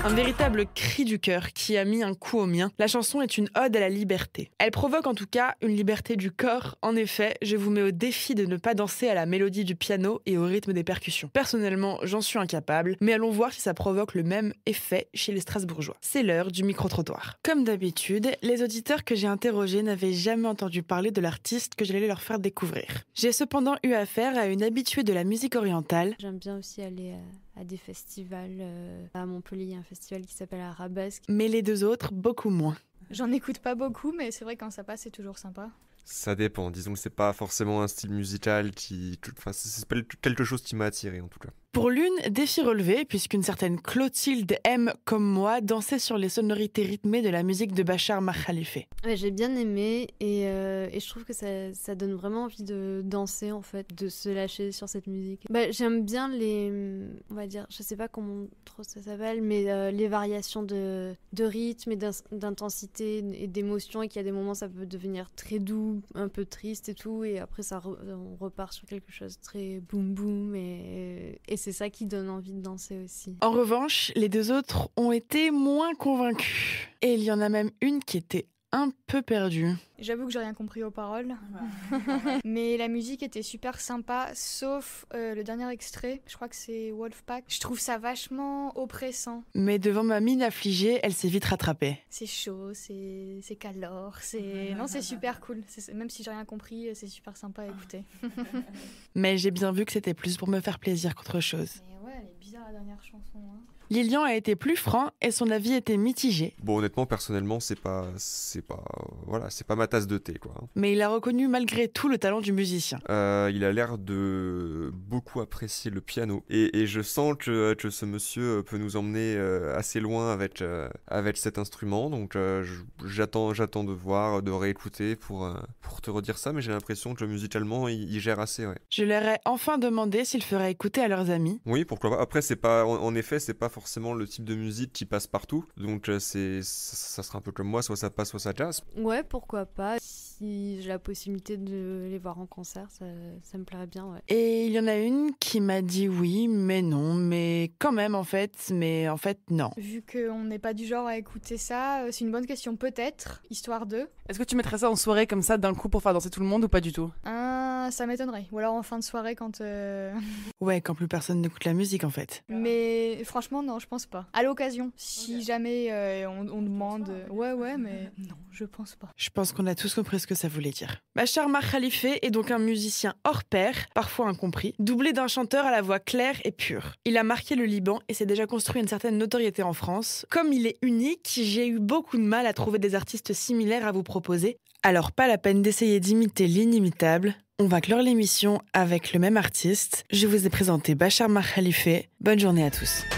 Un véritable cri du cœur qui a mis un coup au mien. La chanson est une ode à la liberté. Elle provoque en tout cas une liberté du corps. En effet, je vous mets au défi de ne pas danser à la mélodie du piano et au rythme des percussions. Personnellement, j'en suis incapable, mais allons voir si ça provoque le même effet chez les Strasbourgeois. C'est l'heure du micro-trottoir. Comme d'habitude, les auditeurs que j'ai interrogés n'avaient jamais entendu parler de l'artiste que j'allais leur faire découvrir. J'ai cependant eu affaire à une habituée de la musique orientale. J'aime bien aussi aller à des festivals. À Montpellier, il y a un festival qui s'appelle Arabesque. Mais les deux autres, beaucoup moins. J'en écoute pas beaucoup, mais c'est vrai quand ça passe, c'est toujours sympa. Ça dépend, disons que c'est pas forcément un style musical qui... Enfin, c'est pas quelque chose qui m'a attiré en tout cas. Pour l'une, défi relevé, puisqu'une certaine Clotilde M, comme moi, dansait sur les sonorités rythmées de la musique de Bachar Mar-Khalife. Ouais, j'ai bien aimé et je trouve que ça donne vraiment envie de danser en fait, de se lâcher sur cette musique. J'aime bien on va dire, je sais pas comment trop ça s'appelle, mais les variations de rythme et d'intensité et d'émotion, et qu'il y a des moments ça peut devenir très doux, un peu triste et tout, et après on repart sur quelque chose de très boum boum et c'est ça qui donne envie de danser aussi. En revanche, les deux autres ont été moins convaincus. Et il y en a même une qui était un peu perdue. J'avoue que j'ai rien compris aux paroles. Mais la musique était super sympa, sauf le dernier extrait. Je crois que c'est Wolfpack. Je trouve ça vachement oppressant. Mais devant ma mine affligée, elle s'est vite rattrapée. C'est chaud, c'est calor, non, c'est super cool. Même si j'ai rien compris, c'est super sympa à écouter. Mais j'ai bien vu que c'était plus pour me faire plaisir qu'autre chose. Mais ouais, elle est bizarre la dernière chanson. Hein. Lilian a été plus franc et son avis était mitigé. Bon, honnêtement, personnellement, c'est pas ma tasse de thé, quoi. Mais il a reconnu malgré tout le talent du musicien. Il a l'air de beaucoup apprécier le piano. Et je sens que ce monsieur peut nous emmener assez loin avec cet instrument. Donc j'attends de voir, de réécouter pour te redire ça. Mais j'ai l'impression que musicalement, il gère assez, ouais. Je leur ai enfin demandé s'ils feraient écouter à leurs amis. Oui, pourquoi pas. Après, en effet, c'est pas forcément le type de musique qui passe partout. Donc ça sera un peu comme moi, soit ça passe, soit ça casse. Ouais, pourquoi pas. Si j'ai la possibilité de les voir en concert, ça me plairait bien, ouais. Et il y en a une qui m'a dit oui, mais non, mais quand même en fait, non. Vu qu'on n'est pas du genre à écouter ça, c'est une bonne question, peut-être, histoire de... Est-ce que tu mettrais ça en soirée comme ça d'un coup pour faire danser tout le monde ou pas du tout ? Ça m'étonnerait. Ou alors en fin de soirée quand... Ouais, quand plus personne n'écoute la musique en fait. Mais franchement, non, je pense pas. À l'occasion, si jamais on demande... Ouais, mais non, je pense pas. Je pense qu'on a tous compris ce que ça voulait dire. Bachar Mar-Khalife est donc un musicien hors pair, parfois incompris, doublé d'un chanteur à la voix claire et pure. Il a marqué le Liban et s'est déjà construit une certaine notoriété en France. Comme il est unique, j'ai eu beaucoup de mal à trouver des artistes similaires à vous proposer. Alors pas la peine d'essayer d'imiter l'inimitable. On va clore l'émission avec le même artiste. Je vous ai présenté Bachar Mar-Khalife. Bonne journée à tous.